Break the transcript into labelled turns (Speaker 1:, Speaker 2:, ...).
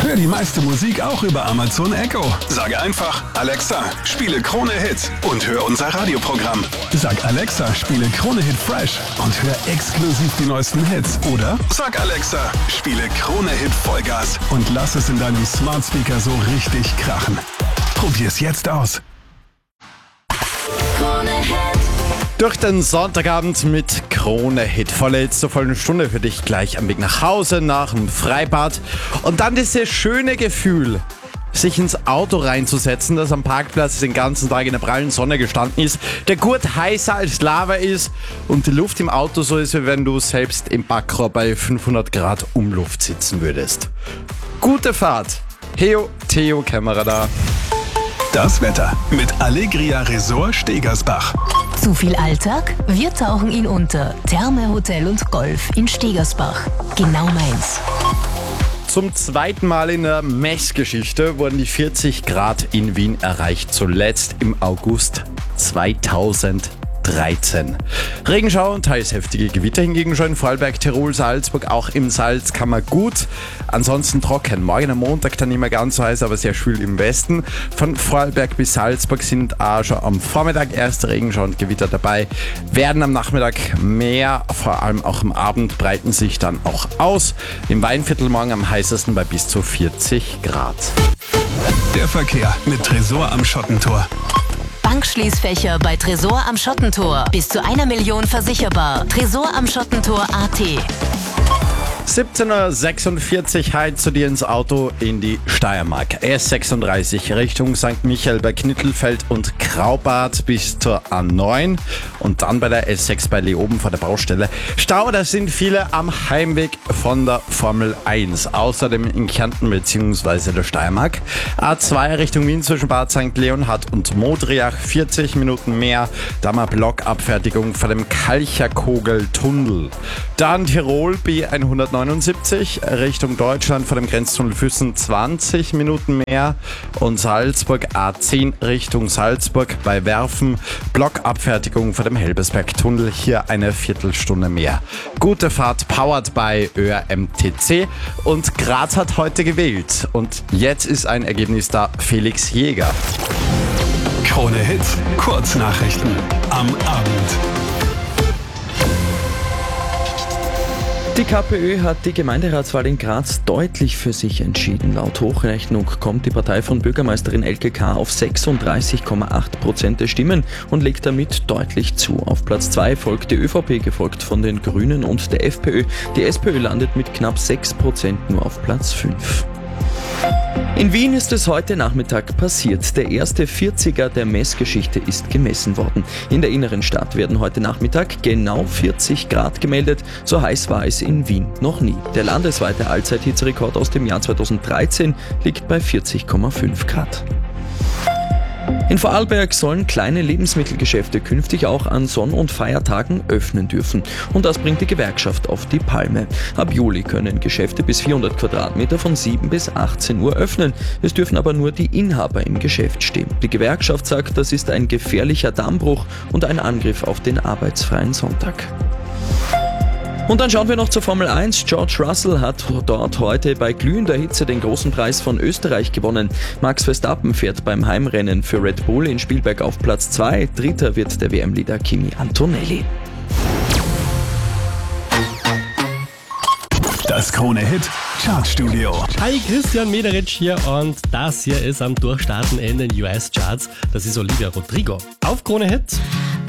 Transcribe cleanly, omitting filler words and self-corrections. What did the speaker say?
Speaker 1: Hör die meiste Musik auch über Amazon Echo. Sage einfach, Alexa, spiele Krone Hit und hör unser Radioprogramm. Sag Alexa, spiele Krone Hit Fresh und hör exklusiv die neuesten Hits. Oder sag Alexa, spiele Krone Hit Vollgas und lass es in deinem Smart Speaker so richtig krachen. Probier's jetzt aus.
Speaker 2: Krone Hit.
Speaker 3: Durch den Sonntagabend mit Krone Hit. Vorletzte vollen Stunde für dich gleich am Weg nach Hause, nach dem Freibad. Und dann dieses schöne Gefühl, sich ins Auto reinzusetzen, das am Parkplatz den ganzen Tag in der prallen Sonne gestanden ist, der Gurt heißer als Lava ist und die Luft im Auto so ist, wie wenn du selbst im Backrohr bei 500 Grad Umluft sitzen würdest. Gute Fahrt. Theo Kämmerer da.
Speaker 1: Das Wetter mit Allegria Resort Stegersbach.
Speaker 2: Zu viel Alltag? Wir tauchen ihn unter. Therme, Hotel und Golf in Stegersbach. Genau meins.
Speaker 3: Zum zweiten Mal in der Messgeschichte wurden die 40 Grad in Wien erreicht, zuletzt im August 2013. Regenschauer und teils heftige Gewitter hingegen schon in Vorarlberg, Tirol, Salzburg, auch im Salzkammergut. Ansonsten trocken. Morgen am Montag dann nicht mehr ganz so heiß, aber sehr schwül im Westen. Von Vorarlberg bis Salzburg sind auch schon am Vormittag erste Regenschauer und Gewitter dabei. Werden am Nachmittag mehr, vor allem auch am Abend breiten sich dann auch aus. Im Weinviertel morgen am heißesten bei bis zu 40 Grad.
Speaker 1: Der Verkehr mit Tresor am Schottentor.
Speaker 2: Bankschließfächer bei Tresor am Schottentor. Bis zu 1 Million versicherbar. Tresor am Schottentor.at.
Speaker 3: 17.46 Uhr heizt zu dir ins Auto in die Steiermark. S36 Richtung St. Michael bei Knittelfeld und Graubart bis zur A9 und dann bei der S6 bei Leoben vor der Baustelle. Stau, da sind viele am Heimweg von der Formel 1. Außerdem in Kärnten bzw. der Steiermark. A2 Richtung Wien zwischen Bad St. Leonhard und Modriach 40 Minuten mehr. Da mal Blockabfertigung vor dem Kalcherkogeltunnel. Dann Tirol B179 Richtung Deutschland vor dem Grenztunnel Füssen 20 Minuten mehr und Salzburg A10 Richtung Salzburg bei Werfen Blockabfertigung vor dem Helbesberg-Tunnel, hier eine Viertelstunde mehr. Gute Fahrt, powered by ÖRMTC und Graz hat heute gewählt und jetzt ist ein Ergebnis da, Felix Jäger.
Speaker 1: Krone Hit, Kurznachrichten am Abend.
Speaker 4: Die KPÖ hat die Gemeinderatswahl in Graz deutlich für sich entschieden. Laut Hochrechnung kommt die Partei von Bürgermeisterin Elke K. auf 36,8% der Stimmen und legt damit deutlich zu. Auf Platz 2 folgt die ÖVP, gefolgt von den Grünen und der FPÖ. Die SPÖ landet mit knapp 6% nur auf Platz 5. In Wien ist es heute Nachmittag passiert. Der erste 40er der Messgeschichte ist gemessen worden. In der inneren Stadt werden heute Nachmittag genau 40 Grad gemeldet. So heiß war es in Wien noch nie. Der landesweite Allzeithitzerekord aus dem Jahr 2013 liegt bei 40,5 Grad. In Vorarlberg sollen kleine Lebensmittelgeschäfte künftig auch an Sonn- und Feiertagen öffnen dürfen. Und das bringt die Gewerkschaft auf die Palme. Ab Juli können Geschäfte bis 400 Quadratmeter von 7 bis 18 Uhr öffnen. Es dürfen aber nur die Inhaber im Geschäft stehen. Die Gewerkschaft sagt, das ist ein gefährlicher Dammbruch und ein Angriff auf den arbeitsfreien Sonntag. Und dann schauen wir noch zur Formel 1. George Russell hat dort heute bei glühender Hitze den großen Preis von Österreich gewonnen. Max Verstappen fährt beim Heimrennen für Red Bull in Spielberg auf Platz 2. Dritter wird der WM-Leader Kimi Antonelli.
Speaker 1: Das Krone Hit Chartstudio.
Speaker 5: Hi, Christian Mederitsch hier und das hier ist am Durchstarten in den US-Charts. Das ist Olivia Rodrigo. Auf Krone Hit.